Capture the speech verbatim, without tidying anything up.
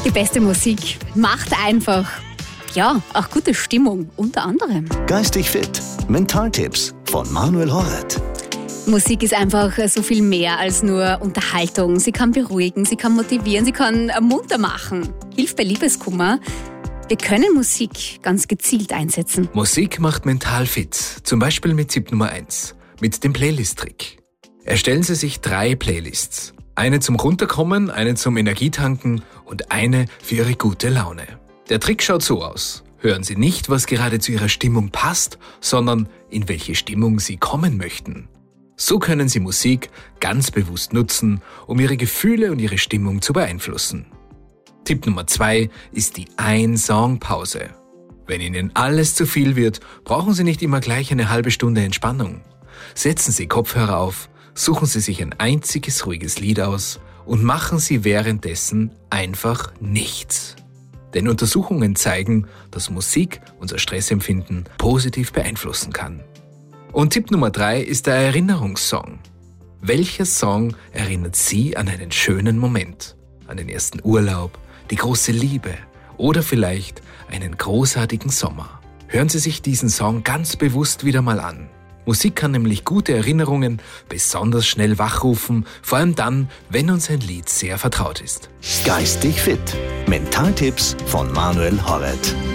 Die beste Musik macht einfach, ja, auch gute Stimmung, unter anderem. Geistig fit. Mentaltipps von Manuel Horat. Musik ist einfach so viel mehr als nur Unterhaltung. Sie kann beruhigen, sie kann motivieren, sie kann munter machen. Hilft bei Liebeskummer. Wir können Musik ganz gezielt einsetzen. Musik macht mental fit. Zum Beispiel mit Tipp Nummer eins. Mit dem Playlist-Trick. Erstellen Sie sich drei Playlists. Eine zum Runterkommen, eine zum Energietanken und eine für Ihre gute Laune. Der Trick schaut so aus. Hören Sie nicht, was gerade zu Ihrer Stimmung passt, sondern in welche Stimmung Sie kommen möchten. So können Sie Musik ganz bewusst nutzen, um Ihre Gefühle und Ihre Stimmung zu beeinflussen. Tipp Nummer zwei ist die Ein-Song-Pause. Wenn Ihnen alles zu viel wird, brauchen Sie nicht immer gleich eine halbe Stunde Entspannung. Setzen Sie Kopfhörer auf, suchen Sie sich ein einziges ruhiges Lied aus und machen Sie währenddessen einfach nichts. Denn Untersuchungen zeigen, dass Musik unser Stressempfinden positiv beeinflussen kann. Und Tipp Nummer drei ist der Erinnerungssong. Welcher Song erinnert Sie an einen schönen Moment? An den ersten Urlaub, die große Liebe oder vielleicht einen großartigen Sommer? Hören Sie sich diesen Song ganz bewusst wieder mal an. Musik kann nämlich gute Erinnerungen besonders schnell wachrufen, vor allem dann, wenn uns ein Lied sehr vertraut ist. Geistig fit. Mentaltipps von Manuel Horat.